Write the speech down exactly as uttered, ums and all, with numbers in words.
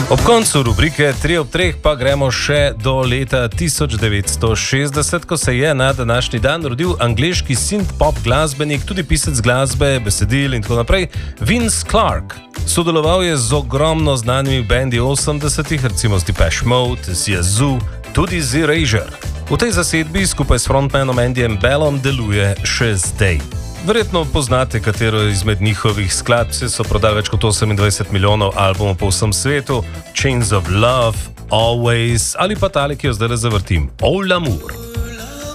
Ob koncu rubrike tri ob treh pa gremo še do leta tisoč devetsto šestdeset, ko se je na današnji dan rodil angleški synth-pop glasbenik, tudi pisec glasbe, besedil in tako naprej, Vince Clarke. Sodeloval je z ogromno znanimi bendi osemdesetih, recimo z Depeche Mode, z Yazoo, tudi z Erasure. V tej zasedbi skupaj s frontmanom Andyjem Bellom deluje še zdaj. Verjetno poznate katero izmed njihovih skladb, saj so prodali več kot osemindvajset milijonov albumov po vsem svetu, Chains of Love, Always ali pa tale, ki jo zdaj zavrtim, Oh L'Amour.